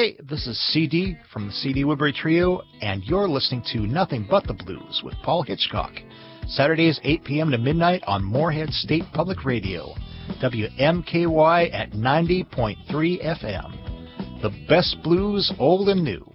Hey, this is CD from the CD Woodbury Trio, and you're listening to Nothing But the Blues with Paul Hitchcock. Saturdays, 8 p.m. to midnight on Moorhead State Public Radio, WMKY at 90.3 FM. The best blues, old and new.